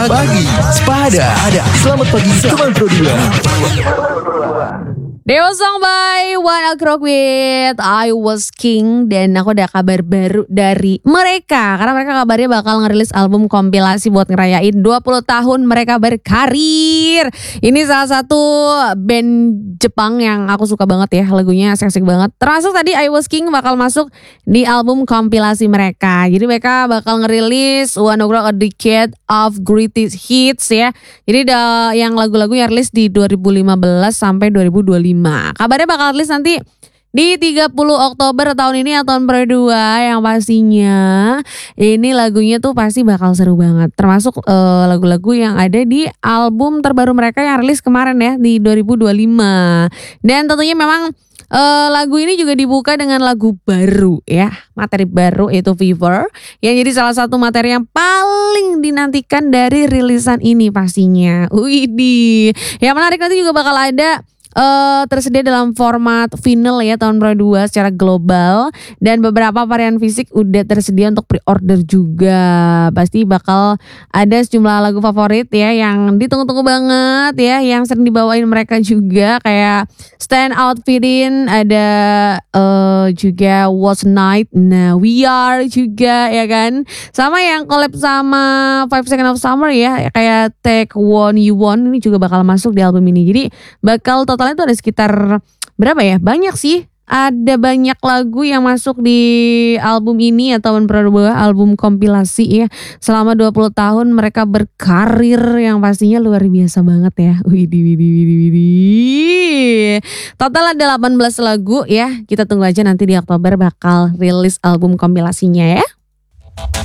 Pagi Sepada. Selamat pagi teman Pro 2. Dewa Song by One Ok Rock with I Was King. Dan aku ada kabar baru dari mereka, karena mereka kabarnya bakal ngerilis album kompilasi buat ngerayain 20 tahun mereka berkarir. Ini salah satu band Jepang yang aku suka banget ya, lagunya asik-asik banget. Termasuk tadi I Was King bakal masuk di album kompilasi mereka. Jadi mereka bakal ngerilis One Ok Rock A Decade of Greatest Hits ya. Jadi yang lagu-lagu yang rilis di 2015 sampai 2025. Kabarnya bakal rilis nanti di 30 Oktober tahun ini atau tahun kedua, yang pastinya ini lagunya tuh pasti bakal seru banget. Termasuk lagu-lagu yang ada di album terbaru mereka yang rilis kemarin ya di 2025. Dan tentunya memang lagu ini juga dibuka dengan lagu baru ya, materi baru yaitu Fever, yang jadi salah satu materi yang paling dinantikan dari rilisan ini pastinya. Widih, yang menarik nanti juga bakal ada tersedia dalam format vinyl ya tahun 2022 secara global, dan beberapa varian fisik udah tersedia untuk pre-order juga. Pasti bakal ada sejumlah lagu favorit ya yang ditunggu-tunggu banget ya, yang sering dibawain mereka juga, kayak Stand Out Fitting, ada juga What's Night, nah We Are juga ya kan, sama yang collab sama 5 Seconds of Summer ya, kayak Take One You Want, ini juga bakal masuk di album ini. Jadi bakal totalnya itu ada sekitar berapa ya, banyak sih, ada banyak lagu yang masuk di album ini atau album kompilasi ya. Selama 20 tahun mereka berkarir yang pastinya luar biasa banget ya. Widih. Total ada 18 lagu ya. Kita tunggu aja nanti di Oktober bakal rilis album kompilasinya ya.